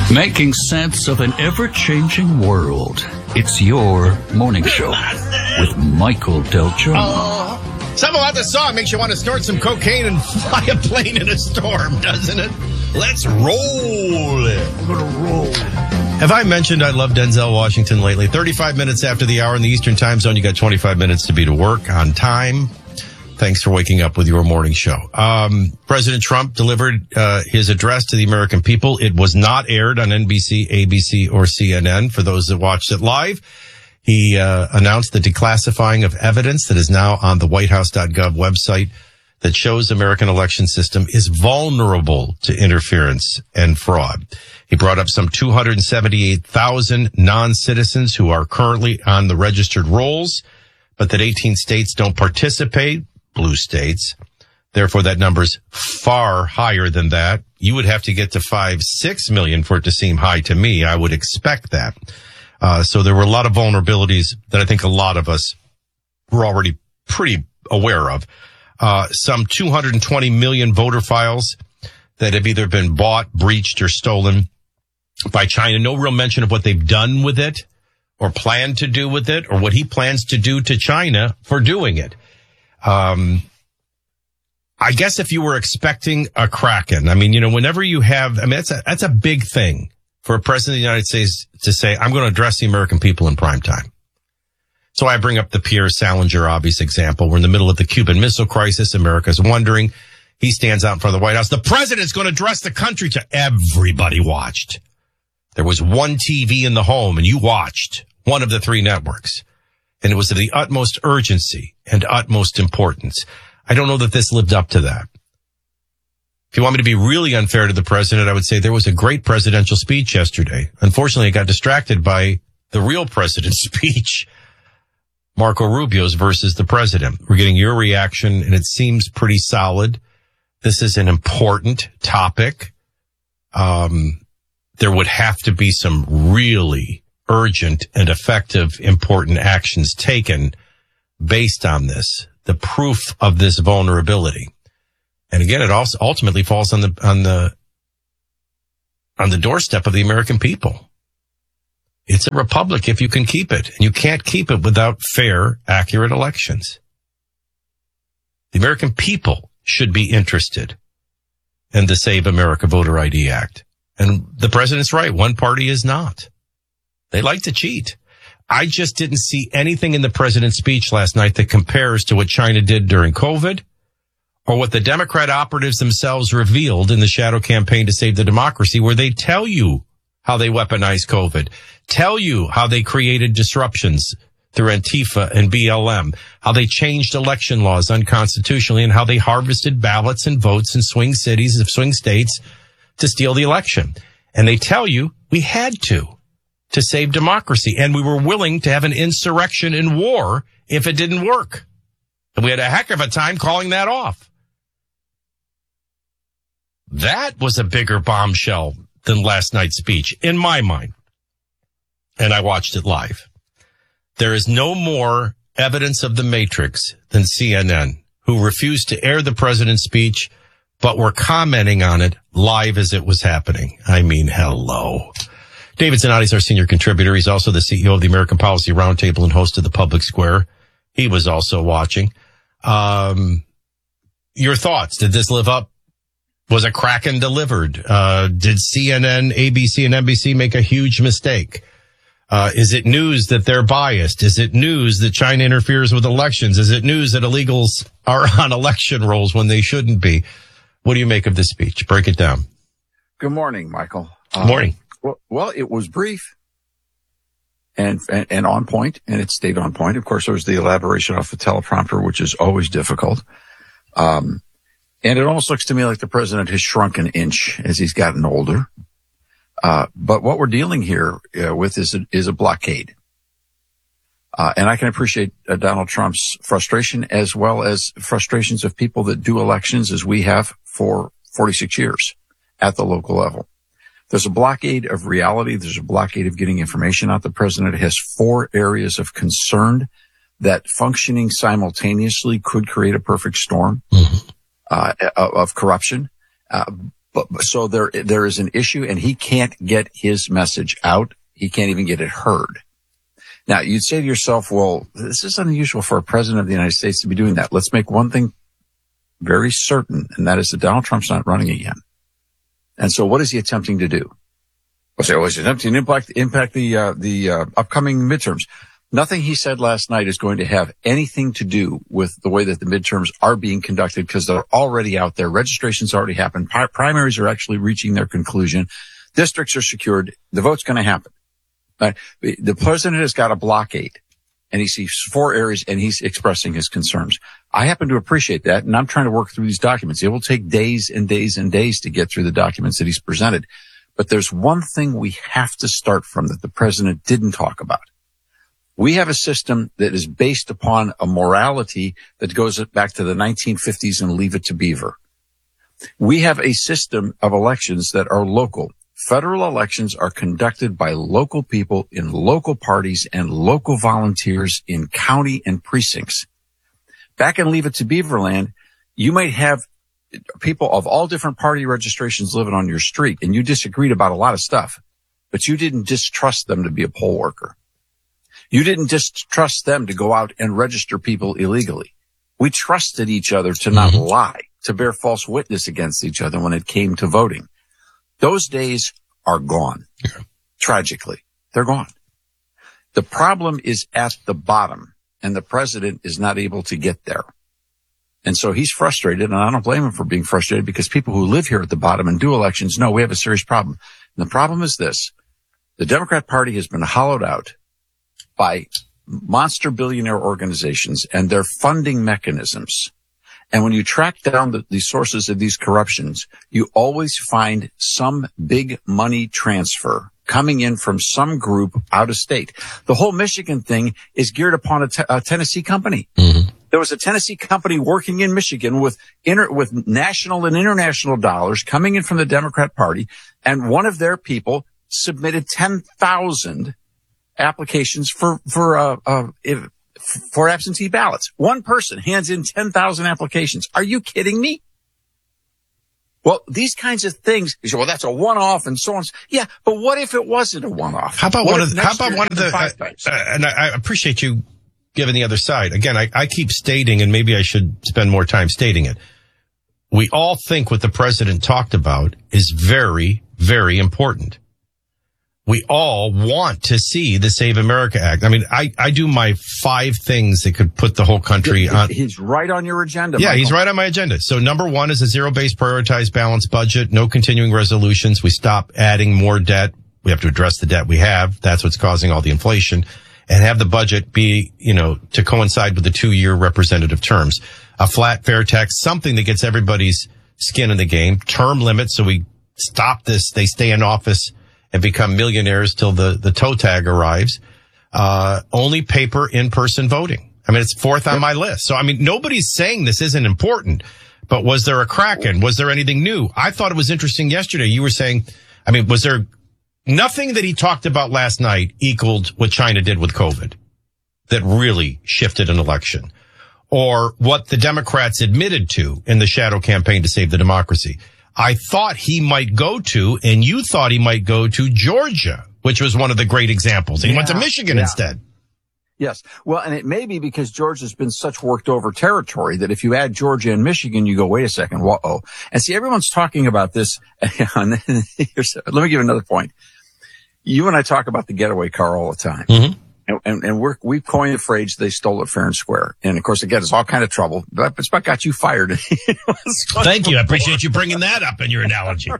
Making sense of an ever-changing world. It's your morning show with Michael Del Giorno. Something about the song makes you want to snort some cocaine and fly a plane in a storm, doesn't it? Let's roll it. I'm going to roll. Have I mentioned I love Denzel Washington lately? 35 minutes after the hour in the Eastern time zone, you got 25 minutes to be to work on time. Thanks for waking up with your morning show. President Trump delivered his address to the American people. It was not aired on NBC, ABC, or CNN for those that watched it live. He announced the declassifying of evidence that is now on the whitehouse.gov website that shows the American election system is vulnerable to interference and fraud. He brought up some 278,000 non-citizens who are currently on the registered rolls, but that 18 states don't participate. Blue states. Therefore, that number's far higher than that. You would have to get to 5-6 million for it to seem high to me. I would expect that. So there were a lot of vulnerabilities that I think a lot of us were already pretty aware of. Some 220 million voter files that have either been bought, breached, or stolen by China. No real mention of what they've done with it or plan to do with it or what he plans to do to China for doing it. I guess if you were expecting a Kraken, I mean, you know, whenever you have, I mean, that's a big thing for a president of the United States to say, I'm going to address the American people in prime time. So I bring up the Pierre Salinger obvious example. We're in the middle of the Cuban Missile Crisis. America's wondering. He stands out in front of the White House. The president's going to address the country to everybody watched. There was one TV in the home and you watched one of the three networks. And it was of the utmost urgency and utmost importance. I don't know that this lived up to that. If you want me to be really unfair to the president, I would say there was a great presidential speech yesterday. Unfortunately, I got distracted by the real president's speech, Marco Rubio's versus the president. We're getting your reaction, and it seems pretty solid. This is an important topic. There would have to be some really urgent and effective, important actions taken based on this, the proof of this vulnerability. And again, it also ultimately falls on the doorstep of the American people. It's a republic if you can keep it, and you can't keep it without fair, accurate elections. The American people should be interested in the Save America Voter ID Act. And the president's right. One party is not. They like to cheat. I just didn't see anything in the president's speech last night that compares to what China did during COVID or what the Democrat operatives themselves revealed in the shadow campaign to save the democracy, where they tell you how they weaponized COVID, tell you how they created disruptions through Antifa and BLM, how they changed election laws unconstitutionally, and how they harvested ballots and votes in swing cities and swing states to steal the election. And they tell you we had to save democracy. And we were willing to have an insurrection and war if it didn't work. And we had a heck of a time calling that off. That was a bigger bombshell than last night's speech, in my mind. And I watched it live. There is no more evidence of the Matrix than CNN, who refused to air the president's speech, but were commenting on it live as it was happening. I mean, hello. David Zanotti is our senior contributor. He's also the CEO of the American Policy Roundtable and host of the Public Square. He was also watching. Your thoughts? Did this live up? Was a Kraken delivered? Did CNN, ABC, and NBC make a huge mistake? Is it news that they're biased? Is it news that China interferes with elections? Is it news that illegals are on election rolls when they shouldn't be? What do you make of this speech? Break it down. Good morning, Michael. Good morning. Well, it was brief and on point, and it stayed on point. Of course, there was the elaboration off the teleprompter, which is always difficult. And it almost looks to me like the president has shrunk an inch as he's gotten older. But what we're dealing here with is a blockade. And I can appreciate Donald Trump's frustration as well as frustrations of people that do elections as we have for 46 years at the local level. There's a blockade of reality. There's a blockade of getting information out. The president has 4 areas of concern that functioning simultaneously could create a perfect storm of corruption. But so there is an issue, and he can't get his message out. He can't even get it heard. Now, you'd say to yourself, well, this is unusual for a president of the United States to be doing that. Let's make one thing very certain, and that is that Donald Trump's not running again. And so what is he attempting to do? Well, he's attempting to impact the upcoming midterms. Nothing he said last night is going to have anything to do with the way that the midterms are being conducted, because they're already out there. Registration's already happened. Primaries are actually reaching their conclusion. Districts are secured. The vote's going to happen. The president has got a blockade, and he sees 4 areas, and he's expressing his concerns. I happen to appreciate that, and I'm trying to work through these documents. It will take days and days and days to get through the documents that he's presented. But there's one thing we have to start from that the president didn't talk about. We have a system that is based upon a morality that goes back to the 1950s and Leave It to Beaver. We have a system of elections that are local. Federal elections are conducted by local people in local parties and local volunteers in county and precincts. Back in Leave It to Beaverland, you might have people of all different party registrations living on your street, and you disagreed about a lot of stuff, but you didn't distrust them to be a poll worker. You didn't distrust them to go out and register people illegally. We trusted each other to not lie, to bear false witness against each other when it came to voting. Those days are gone. Yeah. Tragically, they're gone. The problem is at the bottom, and the president is not able to get there. And so he's frustrated, and I don't blame him for being frustrated, because people who live here at the bottom and do elections know we have a serious problem. And the problem is this. The Democrat Party has been hollowed out by monster billionaire organizations and their funding mechanisms. And when you track down the sources of these corruptions, you always find some big money transfer coming in from some group out of state. The whole Michigan thing is geared upon a Tennessee company. Mm-hmm. There was a Tennessee company working in Michigan with national and international dollars coming in from the Democrat Party, and one of their people submitted 10,000 applications for absentee ballots. One person hands in 10,000 applications. Are you kidding me? Well, these kinds of things, you say, well, that's a one-off and so on. Yeah, but what if it wasn't a one-off? How about one of the, and I appreciate you giving the other side. Again, I keep stating, and maybe I should spend more time stating it. We all think what the president talked about is very, very important. We all want to see the Save America Act. I mean, I do my 5 things that could put the whole country on. He's right on your agenda. Yeah, Michael. He's right on my agenda. So number 1 is a zero-based prioritized balanced budget, no continuing resolutions. We stop adding more debt. We have to address the debt we have. That's what's causing all the inflation. And have the budget be, to coincide with the 2-year representative terms. A flat, fair tax, something that gets everybody's skin in the game. Term limits, so we stop this. They stay in office and become millionaires till the toe tag arrives. Only paper in-person voting. I mean, it's 4th on my list. So, I mean, nobody's saying this isn't important, but was there a crack-in? Was there anything new? I thought it was interesting yesterday. You were saying, I mean, was there nothing that he talked about last night equaled what China did with COVID that really shifted an election, or what the Democrats admitted to in the shadow campaign to save the democracy? I thought he might go to, and you thought he might go to, Georgia, which was one of the great examples. And he went to Michigan instead. Yes. Well, and it may be because Georgia's been such worked over territory that if you add Georgia and Michigan, you go, wait a second, whoa. And see, everyone's talking about this. Let me give another point. You and I talk about the getaway car all the time. Mm-hmm. And we've coined the phrase, they stole it fair and square. And of course, again, it's all kind of trouble. But it's what got you fired. Thank you. I appreciate you bringing that up in your analogy.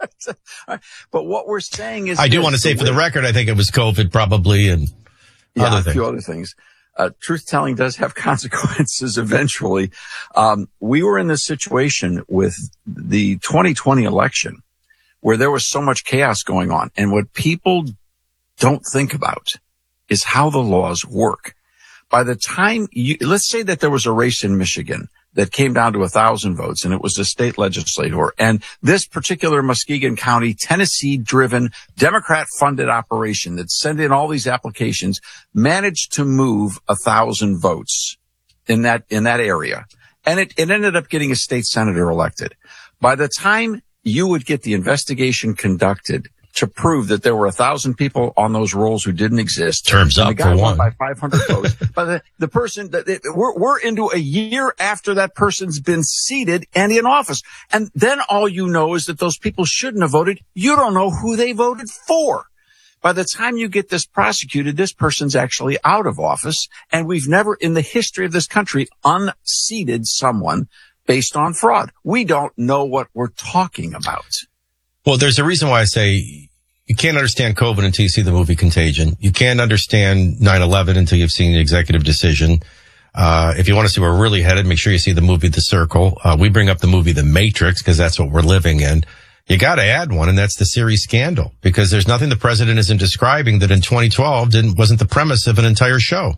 But what we're saying is, I do want to say for the record, I think it was COVID probably and other things. A few other things. Truth telling does have consequences eventually. We were in this situation with the 2020 election where there was so much chaos going on. And what people don't think about is how the laws work. By the time let's say that there was a race in Michigan that came down to 1,000 votes, and it was a state legislator, and this particular Muskegon County, Tennessee-driven, Democrat-funded operation that sent in all these applications managed to move 1,000 votes in that area. And it ended up getting a state senator elected. By the time you would get the investigation conducted to prove that there were 1,000 people on those rolls who didn't exist. Terms up for one. By 500 votes. But the person we're into a year after that person's been seated and in office. And then all you know is that those people shouldn't have voted. You don't know who they voted for. By the time you get this prosecuted, this person's actually out of office. And we've never in the history of this country unseated someone based on fraud. We don't know what we're talking about. Well, there's a reason why I say you can't understand COVID until you see the movie Contagion. You can't understand 9/11 until you've seen the executive decision. If you want to see where we're really headed, make sure you see the movie The Circle. We bring up the movie The Matrix because that's what we're living in. You got to add one, and that's the Siri scandal, because there's nothing the president isn't describing that in 2012 wasn't the premise of an entire show.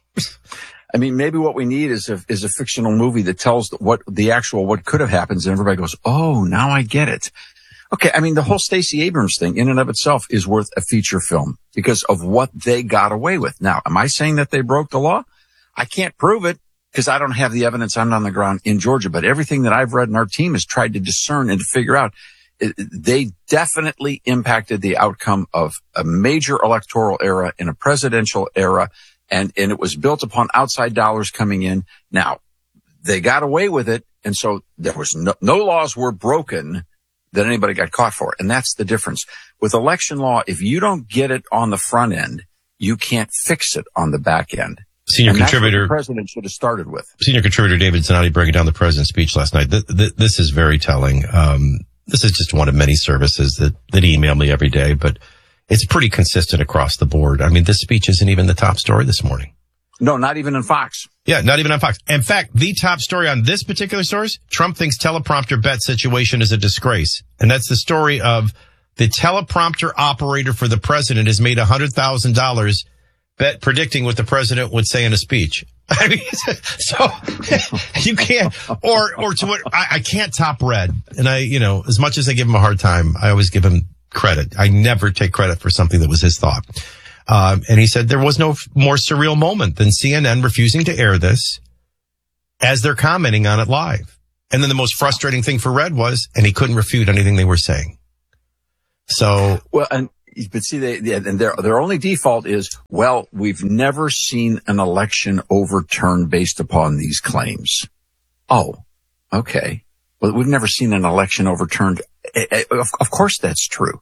I mean, maybe what we need is a fictional movie that tells what could have happened, and everybody goes, "Oh, now I get it." Okay, I mean, the whole Stacey Abrams thing in and of itself is worth a feature film because of what they got away with. Now, am I saying that they broke the law? I can't prove it because I don't have the evidence. I'm not on the ground in Georgia, but everything that I've read and our team has tried to discern and to figure out, they definitely impacted the outcome of a major electoral era in a presidential era, and it was built upon outside dollars coming in. Now, they got away with it, and so there was no laws were broken that anybody got caught for. And that's the difference. With election law, if you don't get it on the front end, you can't fix it on the back end. Senior contributor, the president should have started with. Senior contributor David Zanotti breaking down the president's speech last night. This is very telling. This is just one of many services that email me every day, but it's pretty consistent across the board. I mean, this speech isn't even the top story this morning. No, not even on Fox. Yeah, not even on Fox. In fact, the top story on this particular source, Trump thinks teleprompter bet situation is a disgrace. And that's the story of the teleprompter operator for the president has made $100,000 bet predicting what the president would say in a speech. I mean, so you can't, or to what I can't top Red. And as much as I give him a hard time, I always give him credit. I never take credit for something that was his thought. And he said there was no more surreal moment than CNN refusing to air this as they're commenting on it live. And then the most frustrating thing for Red was, and he couldn't refute anything they were saying. So, but see, their only default is, well, we've never seen an election overturned based upon these claims. Oh, okay. Well, we've never seen an election overturned. Of course that's true.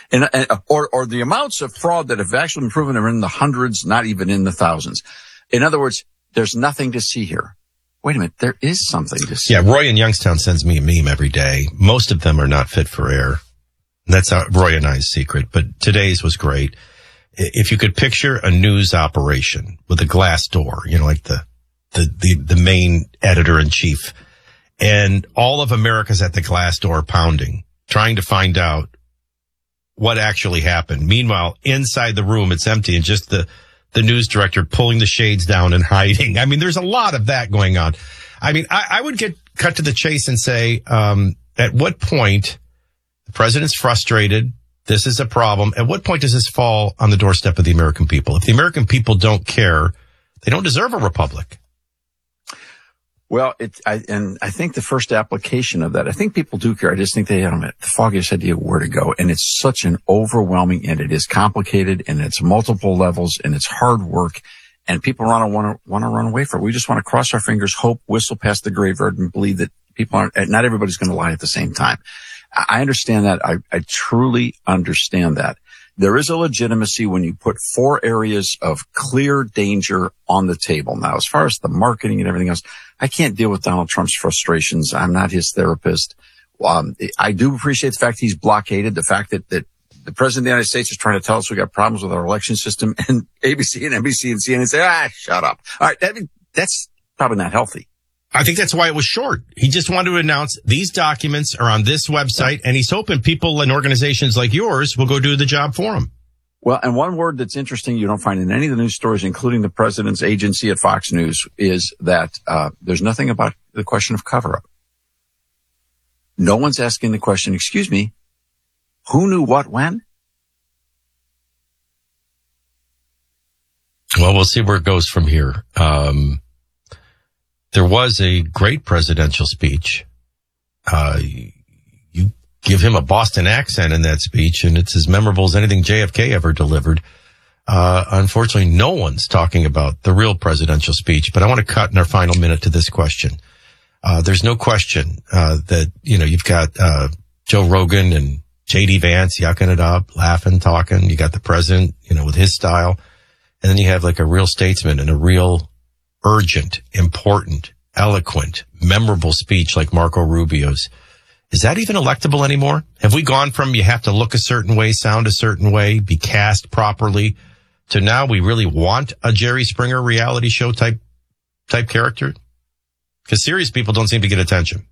Or the amounts of fraud that have actually been proven are in the hundreds, not even in the thousands. In other words, there's nothing to see here. Wait a minute. There is something to see. Yeah. Roy in Youngstown sends me a meme every day. Most of them are not fit for air. That's Roy and I's secret, but today's was great. If you could picture a news operation with a glass door, like the main editor in chief, and all of America's at the glass door pounding, trying to find out what actually happened. Meanwhile, inside the room, it's empty and just the news director pulling the shades down and hiding. I mean, there's a lot of that going on. I mean, I would get cut to the chase and say, at what point the president's frustrated, this is a problem. At what point does this fall on the doorstep of the American people? If the American people don't care, they don't deserve a republic. Well, I think the first application of that, I think people do care. I just think they have the foggiest idea where to go. And it's such an overwhelming, and it is complicated, and it's multiple levels, and it's hard work, and people want to run away from it. We just want to cross our fingers, hope, whistle past the graveyard, and believe that not everybody's going to lie at the same time. I understand that. I truly understand that. There is a legitimacy when you put 4 areas of clear danger on the table. Now, as far as the marketing and everything else, I can't deal with Donald Trump's frustrations. I'm not his therapist. I do appreciate the fact he's blockaded, the fact that the president of the United States is trying to tell us we got problems with our election system, and ABC and NBC and CNN say, shut up. All right. That's probably not healthy. I think that's why it was short. He just wanted to announce these documents are on this website, and he's hoping people and organizations like yours will go do the job for him. Well, and one word that's interesting you don't find in any of the news stories, including the president's agency at Fox News, is that there's nothing about the question of cover-up. No one's asking the question, excuse me, who knew what when? Well, we'll see where it goes from here. There was a great presidential speech. You give him a Boston accent in that speech, and it's as memorable as anything JFK ever delivered. Unfortunately, no one's talking about the real presidential speech, but I want to cut in our final minute to this question. There's no question that, you've got Joe Rogan and J.D. Vance yucking it up, laughing, talking. You got the president, with his style. And then you have like a real statesman and a real urgent, important, eloquent, memorable speech like Marco Rubio's. Is that even electable anymore? Have we gone from you have to look a certain way, sound a certain way, be cast properly, to now we really want a Jerry Springer reality show type character? Because serious people don't seem to get attention.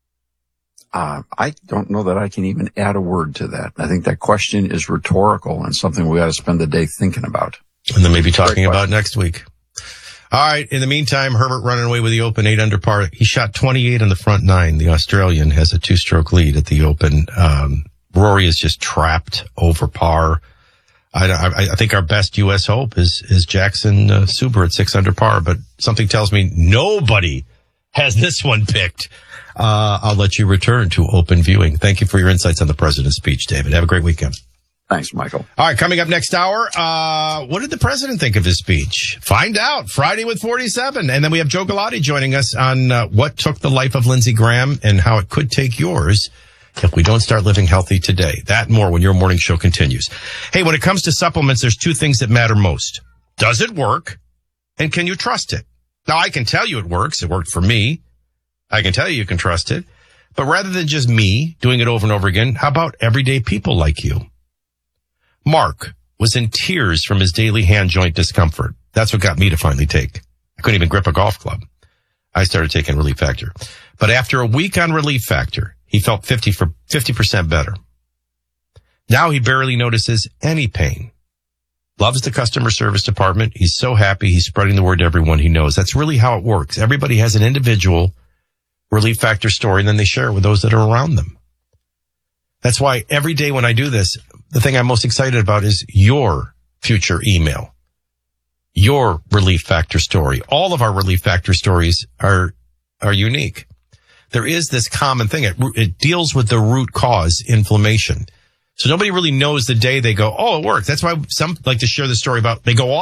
I don't know that I can even add a word to that. I think that question is rhetorical and something we got to spend the day thinking about. And then maybe talking about next week. All right. In the meantime, Herbert running away with the Open 8 under par. He shot 28 in the front 9. The Australian has a 2-stroke lead at the Open. Rory is just trapped over par. I think our best U.S. hope is Jackson Suber at 6 under par, but something tells me nobody has this one picked. I'll let you return to open viewing. Thank you for your insights on the president's speech, David. Have a great weekend. Thanks, Michael. All right, coming up next hour, what did the president think of his speech? Find out Friday with 47. And then we have Joe Galati joining us on what took the life of Lindsey Graham and how it could take yours if we don't start living healthy today. That and more when your morning show continues. Hey, when it comes to supplements, there's 2 things that matter most. Does it work? And can you trust it? Now, I can tell you it works. It worked for me. I can tell you can trust it. But rather than just me doing it over and over again, how about everyday people like you? Mark was in tears from his daily hand joint discomfort. That's what got me to finally take. I couldn't even grip a golf club. I started taking Relief Factor. But after a week on Relief Factor, he felt 50% better. Now he barely notices any pain. Loves the customer service department. He's so happy. He's spreading the word to everyone he knows. That's really how it works. Everybody has an individual Relief Factor story, and then they share it with those that are around them. That's why every day when I do this, the thing I'm most excited about is your future email, your Relief Factor story. All of our Relief Factor stories are unique. There is this common thing. It deals with the root cause, inflammation. So nobody really knows the day they go, oh, it worked. That's why some like to share the story about they go off.